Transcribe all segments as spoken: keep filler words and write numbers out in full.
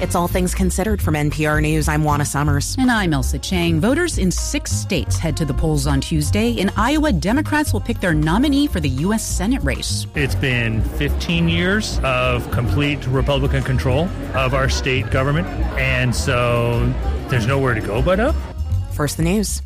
It's All Things Considered from N P R News. I'm Juana Summers. And I'm Elsa Chang. Voters in six states head to the polls on Tuesday. In Iowa, Democrats will pick their nominee for the U S Senate race. It's been fifteen years of complete Republican control of our state government, and so there's nowhere to go but up. First, the news.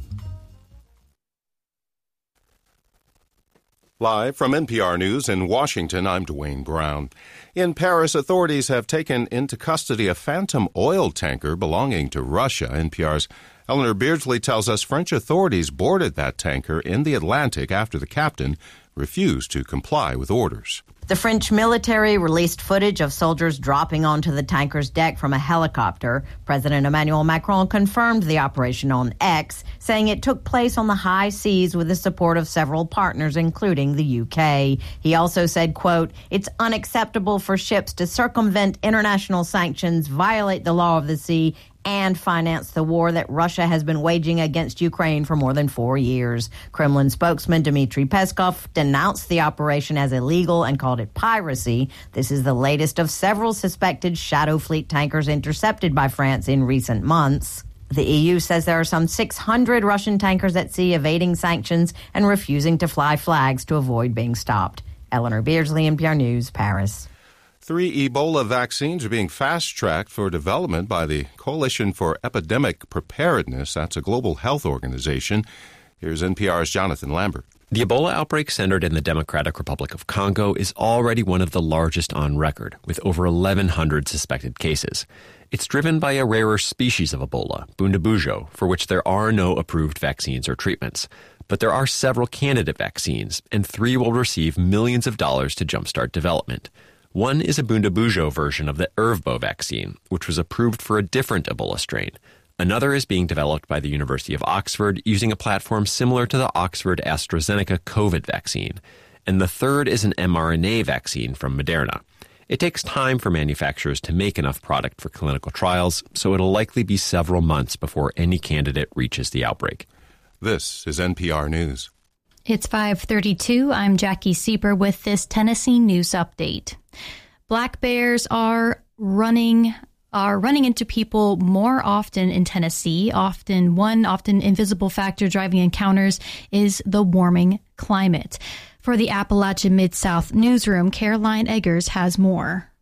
Live from N P R News in Washington, I'm Dwayne Brown. In Paris, authorities have taken into custody a phantom oil tanker belonging to Russia. N P R's Eleanor Beardsley tells us French authorities boarded that tanker in the Atlantic after the captain refused to comply with orders. The French military released footage of soldiers dropping onto the tanker's deck from a helicopter. President Emmanuel Macron confirmed the operation on X, saying it took place on the high seas with the support of several partners, including the U K. He also said, quote, "It's unacceptable for ships to circumvent international sanctions, violate the law of the sea, and finance the war that Russia has been waging against Ukraine for more than four years. Kremlin spokesman Dmitry Peskov denounced the operation as illegal and called it piracy. This is the latest of several suspected Shadow Fleet tankers intercepted by France in recent months. The E U says there are some six hundred Russian tankers at sea evading sanctions and refusing to fly flags to avoid being stopped. Eleanor Beardsley, N P R News, Paris. Three Ebola vaccines are being fast-tracked for development by the Coalition for Epidemic Preparedness. That's a global health organization. Here's N P R's Jonathan Lambert. The Ebola outbreak centered in the Democratic Republic of Congo is already one of the largest on record, with over eleven hundred suspected cases. It's driven by a rarer species of Ebola, Bundabujo, for which there are no approved vaccines or treatments. But there are several candidate vaccines, and three will receive millions of dollars to jumpstart development. One is a Bundabujo version of the Ervbo vaccine, which was approved for a different Ebola strain. Another is being developed by the University of Oxford using a platform similar to the Oxford AstraZeneca COVID vaccine. And the third is an mRNA vaccine from Moderna. It takes time for manufacturers to make enough product for clinical trials, so it'll likely be several months before any candidate reaches the outbreak. This is N P R News. It's five thirty-two. I'm Jackie Sieper with this Tennessee news update. Black bears are running are running into people more often in Tennessee. Often one often invisible factor driving encounters is the warming climate. For the Appalachia Mid-South newsroom, Caroline Eggers has more.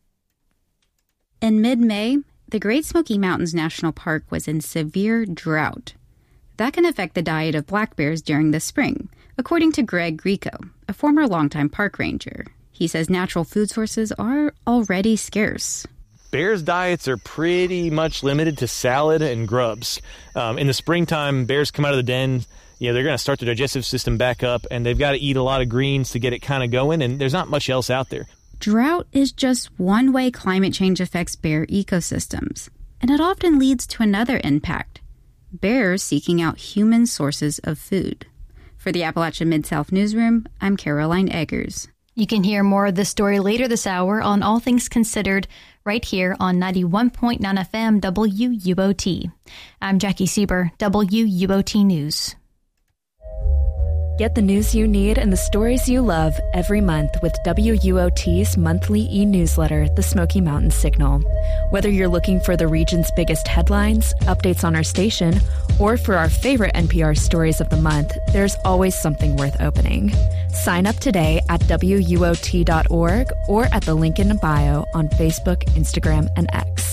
In mid-May, the Great Smoky Mountains National Park was in severe drought. That can affect the diet of black bears during the spring, according to Greg Grieco, a former longtime park ranger. He says natural food sources are already scarce. Bears' diets are pretty much limited to salad and grubs. Um, in the springtime, bears come out of the den. You know, they're going to start their digestive system back up, and they've got to eat a lot of greens to get it kind of going, and there's not much else out there. Drought is just one way climate change affects bear ecosystems, and it often leads to another impact: bears seeking out human sources of food. For the Appalachia Mid-South newsroom, I'm Caroline Eggers. You can hear more of this story later this hour on All Things Considered right here on ninety-one point nine F M W U O T. I'm Jackie Sieber, W U O T News. Get the news you need and the stories you love every month with W U O T's monthly e-newsletter, The Smoky Mountains Signal. Whether you're looking for the region's biggest headlines, updates on our station, or for our favorite N P R stories of the month, there's always something worth opening. Sign up today at W U O T dot org or at the link in the bio on Facebook, Instagram, and X.